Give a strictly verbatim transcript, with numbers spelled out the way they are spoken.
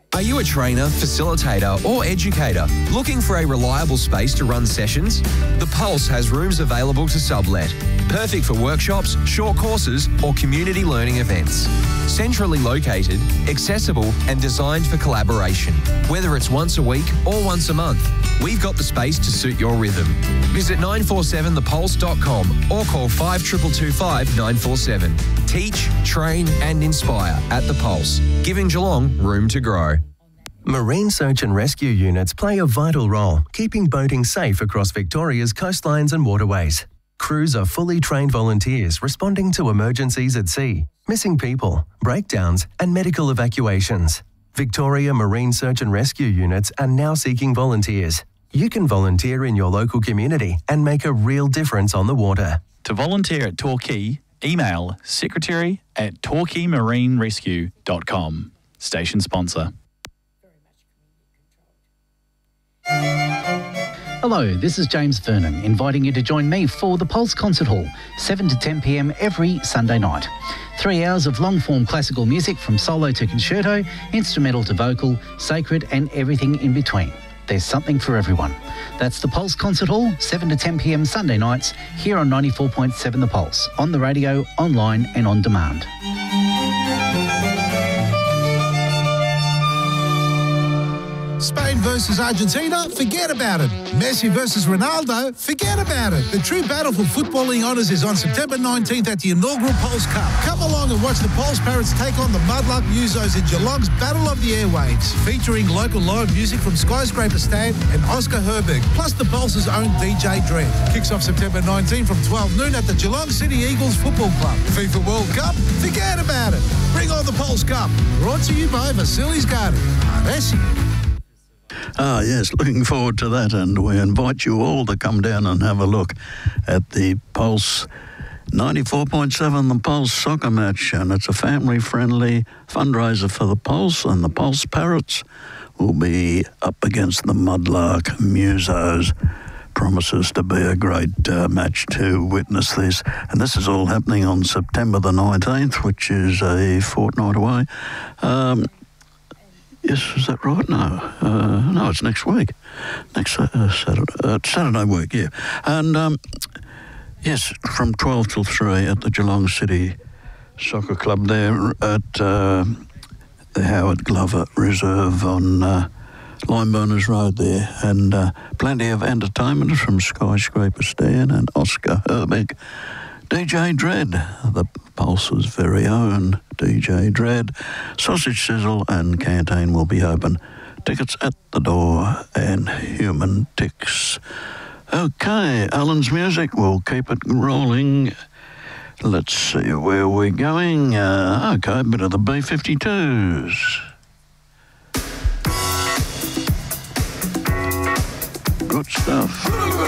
Are you a trainer, facilitator or educator looking for a reliable space to run sessions? The Pulse has rooms available to sublet. Perfect for workshops, short courses or community learning events. Centrally located, accessible and designed for collaboration. Whether it's once a week or once a month, we've got the space to suit your rhythm. Visit nine four seven the pulse dot com or call five two two two five nine four seven. Teach, train and inspire at The Pulse, giving Geelong room to grow. Marine search and rescue units play a vital role, keeping boating safe across Victoria's coastlines and waterways. Crews are fully trained volunteers responding to emergencies at sea, missing people, breakdowns and medical evacuations. Victoria Marine Search and Rescue units are now seeking volunteers. You can volunteer in your local community and make a real difference on the water. To volunteer at Torquay, email secretary at torquay marine rescue dot com. Station sponsor. Hello, this is James Vernon, inviting you to join me for the Pulse Concert Hall, seven to ten p m every Sunday night. Three hours of long-form classical music from solo to concerto, instrumental to vocal, sacred and everything in between. There's something for everyone. That's the Pulse Concert Hall, seven to ten p m Sunday nights, here on ninety-four point seven The Pulse, on the radio, online and on demand. Spain versus Argentina, forget about it. Messi versus Ronaldo, forget about it. The true battle for footballing honours is on September nineteenth at the inaugural Pulse Cup. Come along and watch the Pulse Parrots take on the Mudlark Musos in Geelong's Battle of the Airwaves, featuring local live music from Skyscraper Stan and Oscar Herberg, plus the Pulse's own D J Dread. Kicks off September nineteenth from twelve noon at the Geelong City Eagles Football Club. FIFA World Cup, forget about it. Bring on the Pulse Cup. Brought to you by Vasilis Garden. Messi. Ah, yes, looking forward to that, and we invite you all to come down and have a look at the Pulse ninety-four point seven, the Pulse soccer match, and it's a family-friendly fundraiser for the Pulse, and the Pulse Parrots will be up against the Mudlark Musos. Promises to be a great uh, match to witness this, and this is all happening on September the nineteenth, which is a fortnight away. Um, Yes, is that right? No, uh, no, it's next week, next uh, Saturday, uh, Saturday week, yeah. And um, yes, from twelve till three at the Geelong City Soccer Club there at uh, the Howard Glover Reserve on uh, Limeburners Road there, and uh, plenty of entertainment from Skyscraper Stan and Oscar Herbeck. D J Dread, the Pulse's very own D J Dread. Sausage Sizzle and Canteen will be open. Tickets at the door and human ticks. Okay, Alan's Music, we'll keep it rolling. Let's see where we're going. Uh, okay, a bit of the B fifty-twos. Good stuff.